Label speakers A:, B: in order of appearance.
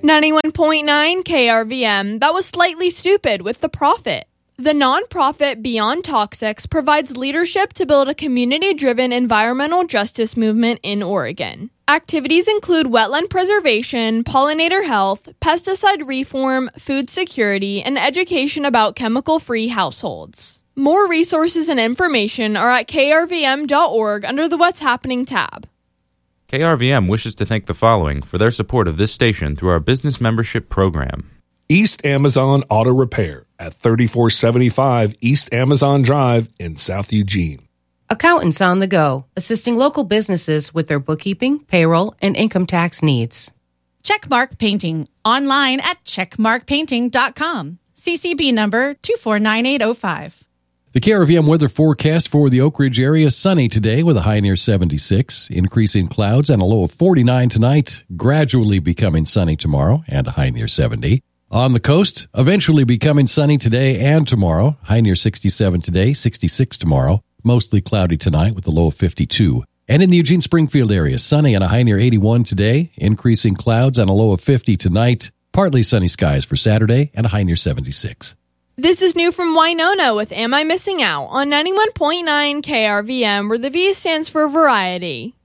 A: 91.9 KRVM, that was Slightly Stupid with The Prophet. The nonprofit Beyond Toxics provides leadership to build a community-driven environmental justice movement in Oregon. Activities include wetland preservation, pollinator health, pesticide reform, food security, and education about chemical-free households. More resources and information are at krvm.org under the What's Happening tab.
B: KRVM wishes to thank the following for their support of this station through our business membership program.
C: East Amazon Auto Repair at 3475 East Amazon Drive in South Eugene.
D: Accountants on the Go, assisting local businesses with their bookkeeping, payroll, and income tax needs.
E: Checkmark Painting, online at checkmarkpainting.com. CCB number 249805.
F: The KRVM weather forecast for the Oak Ridge area: sunny today with a high near 76, increasing clouds and a low of 49 tonight, gradually becoming sunny tomorrow and a high near 70. On the coast, eventually becoming sunny today and tomorrow, high near 67 today, 66 tomorrow, mostly cloudy tonight with a low of 52. And in the Eugene-Springfield area, sunny and a high near 81 today, increasing clouds and a low of 50 tonight, partly sunny skies for Saturday and a high near 76.
A: This is new from Winona with Am I Missing Out on 91.9 KRVM, where the V stands for variety.